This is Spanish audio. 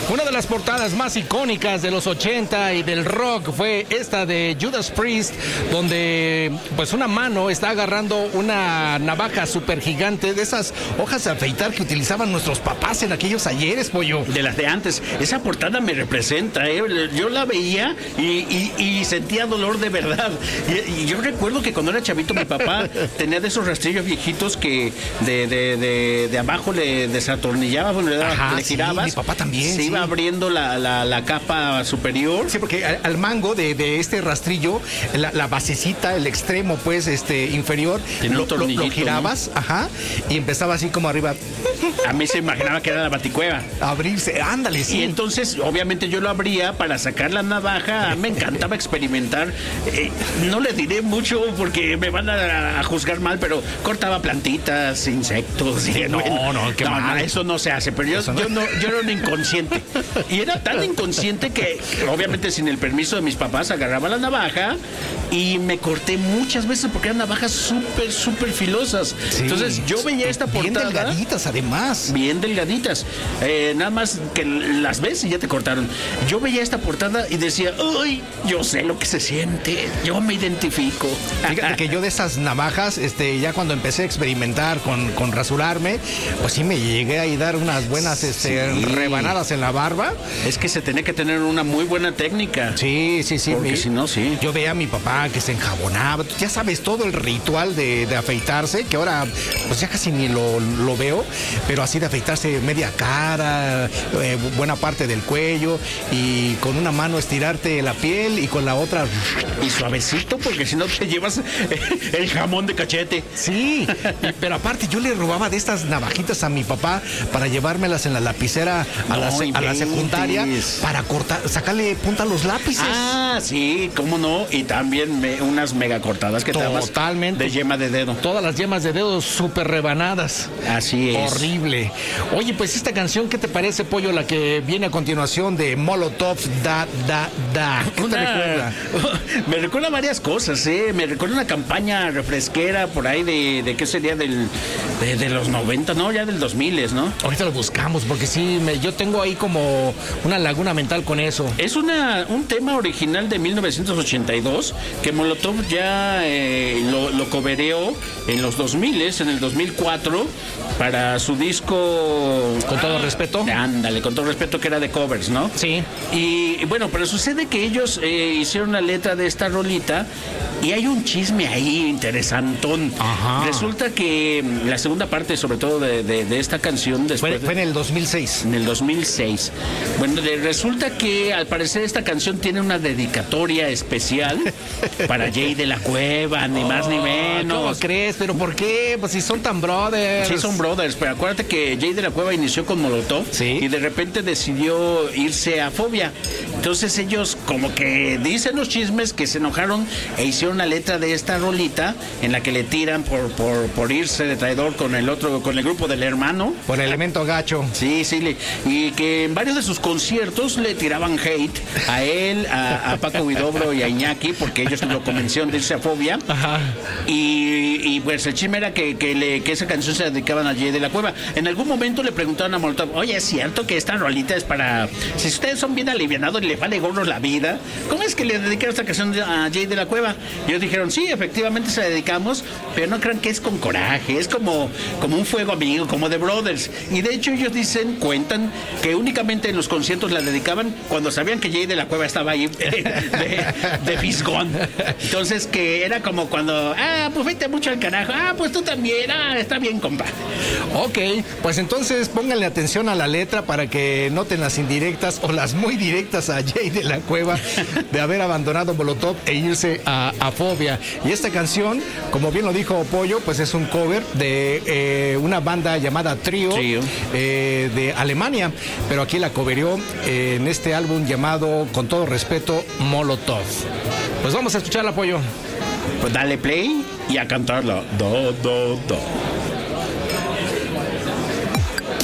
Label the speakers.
Speaker 1: Una de las portadas más icónicas de los 80 y del rock fue esta de Judas Priest, donde pues una mano está agarrando una navaja súper gigante de esas hojas de afeitar que utilizaban nuestros papás en aquellos ayeres, pollo.
Speaker 2: De las de antes. Esa portada me representa, ¿eh? Yo la veía y sentía dolor de verdad. Y yo recuerdo que cuando era chavito mi papá tenía de esos rastrillos viejitos que de abajo le desatornillaba, bueno, le girabas.
Speaker 1: Sí, mi papá también.
Speaker 2: Se iba abriendo la capa superior.
Speaker 1: Sí, porque al mango de este rastrillo, la basecita, el extremo, pues, inferior, lo girabas, ¿no? Ajá, y empezaba así como arriba.
Speaker 2: A mí se imaginaba que era la baticueva.
Speaker 1: Abrirse, ándale, sí.
Speaker 2: Y entonces, obviamente, yo lo abría para sacar la navaja. Me encantaba experimentar. No le diré mucho porque me van a juzgar mal, pero cortaba plantitas, insectos.
Speaker 1: No, qué mal.
Speaker 2: Eso no se hace. Pero yo era un inconsciente. Y era tan inconsciente que, obviamente, sin el permiso de mis papás, agarraba la navaja y me corté muchas veces porque eran navajas súper filosas. Sí, entonces, yo veía esta portada.
Speaker 1: Bien delgaditas, además.
Speaker 2: Bien delgaditas. Nada más que las ves y ya te cortaron. Yo veía esta portada y decía, ¡ay! Yo sé lo que se siente. Yo me identifico.
Speaker 1: Fíjate que yo de esas navajas, ya cuando empecé a experimentar con rasurarme, pues sí me llegué a dar unas buenas rebanadas en la barba.
Speaker 2: Es que se tenía que tener una muy buena técnica.
Speaker 1: Sí.
Speaker 2: Porque si no, sí.
Speaker 1: Yo veía a mi papá que se enjabonaba. Ya sabes, todo el ritual de afeitarse, que ahora pues ya casi ni lo veo, pero así de afeitarse media cara, buena parte del cuello, y con una mano estirarte la piel y con la otra...
Speaker 2: Y suavecito, porque si no te llevas el jamón de cachete.
Speaker 1: Sí, pero aparte yo le robaba de estas navajitas a mi papá para llevármelas en la lapicera a la secundaria para cortar, sacarle punta a los lápices.
Speaker 2: Ah, sí, cómo no. Y también unas mega cortadas que
Speaker 1: totalmente
Speaker 2: de yema de dedo.
Speaker 1: Todas las yemas de dedo súper rebanadas.
Speaker 2: Así es.
Speaker 1: Horrible. Oye, pues esta canción, ¿qué te parece, pollo? La que viene a continuación de Molotov, Da. ¿Qué te recuerda?
Speaker 2: Me recuerda varias cosas, ¿eh? Me recuerda una campaña refresquera por ahí de ¿qué sería? De los 90, ¿no? Ya del 2000, ¿no?
Speaker 1: Ahorita lo buscamos porque sí, yo tengo ahí como una laguna mental con eso.
Speaker 2: Es un tema original de 1982 que Molotov ya lo covereó en los 2000, en el 2004, para su disco...
Speaker 1: Con todo respeto.
Speaker 2: Ándale, con todo respeto, que era de covers, ¿no?
Speaker 1: Sí.
Speaker 2: Y bueno, pero sucede que ellos hicieron la letra de esta rolita y hay un chisme ahí interesantón.
Speaker 1: Ajá.
Speaker 2: Resulta que la segunda parte, sobre todo de esta canción, después
Speaker 1: fue en el 2006.
Speaker 2: En el 2006. Bueno, resulta que al parecer esta canción tiene una dedicatoria especial para Jay de la Cueva, ni más ni menos.
Speaker 1: ¿Cómo crees? ¿Pero por qué? Pues si son tan brothers.
Speaker 2: Sí, son brothers, pero acuérdate que Jay de la Cueva inició con Molotov.
Speaker 1: Sí.
Speaker 2: Y de repente decidió irse a Fobia. Entonces ellos, como que dicen los chismes, que se enojaron e hicieron una letra de esta rolita en la que le tiran por irse de traidor con el grupo del hermano.
Speaker 1: Por el elemento gacho.
Speaker 2: Sí, y que en varios de sus conciertos le tiraban hate a él, a Paco Huidobro y a Iñaki, porque ellos lo convencieron de irse a Fobia.
Speaker 1: Ajá.
Speaker 2: Y pues el chisme era que esa canción se dedicaban a Jay de la Cueva. En algún momento le preguntaron a Molotov, oye, ¿es cierto que esta rolita es para... Si ustedes son bien alivianados y les vale gorro la vida, ¿cómo es que le dedicaron esta canción a Jay de la Cueva? Y ellos dijeron, sí, efectivamente se la dedicamos, pero no crean que es con coraje, es como un fuego amigo, como de brothers. Y de hecho ellos cuentan que únicamente en los conciertos la dedicaban cuando sabían que Jay de la Cueva estaba ahí de fisgón. Entonces que era como cuando, pues vete mucho al carajo, pues tú también, está bien, compa.
Speaker 1: Ok, pues entonces pónganle atención a la letra para que noten las indirectas o las muy directas a Jay de la Cueva de haber abandonado Molotov e irse a Fobia. Y esta canción, como bien lo dijo Pollo, pues es un cover de una banda llamada Trio. De Alemania, pero aquí la covereó en este álbum llamado, con todo respeto, Molotov. Pues vamos a escuchar el apoyo.
Speaker 2: Pues dale play y a cantarla. Do.